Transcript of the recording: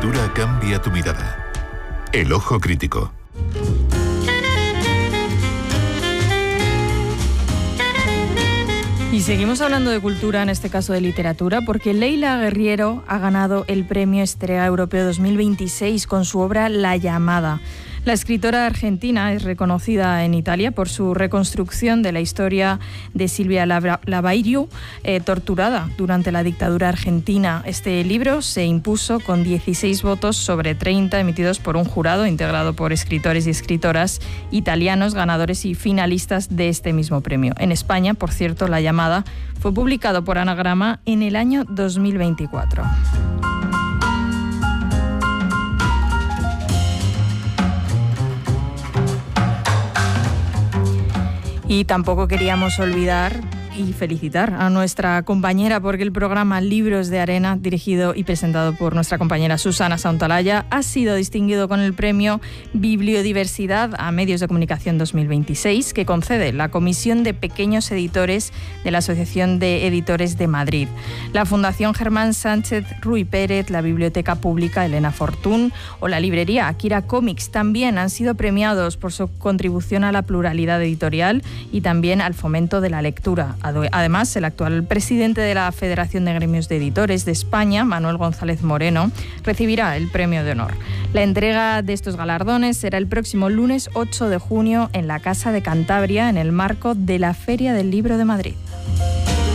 cultura cambia tu mirada. El ojo crítico. Y seguimos hablando de cultura, en este caso de literatura, porque Leila Guerriero ha ganado el Premio Estrella Europeo 2026 con su obra La llamada. La escritora argentina es reconocida en Italia por su reconstrucción de la historia de Silvia Lavairiu, torturada durante la dictadura argentina. Este libro se impuso con 16 votos sobre 30 emitidos por un jurado integrado por escritores y escritoras italianos, ganadores y finalistas de este mismo premio. En España, por cierto, La llamada fue publicado por Anagrama en el año 2024. Y tampoco queríamos olvidar y felicitar a nuestra compañera, porque el programa Libros de Arena, dirigido y presentado por nuestra compañera Susana Santaolalla, ha sido distinguido con el premio Bibliodiversidad a Medios de Comunicación 2026, que concede la Comisión de Pequeños Editores de la Asociación de Editores de Madrid. La Fundación Germán Sánchez Ruy Pérez, la Biblioteca Pública Elena Fortún o la librería Akira Comics también han sido premiados por su contribución a la pluralidad editorial y también al fomento de la lectura. Además, el actual presidente de la Federación de Gremios de Editores de España, Manuel González Moreno, recibirá el premio de honor. La entrega de estos galardones será el próximo lunes 8 de junio en la Casa de Cantabria, en el marco de la Feria del Libro de Madrid.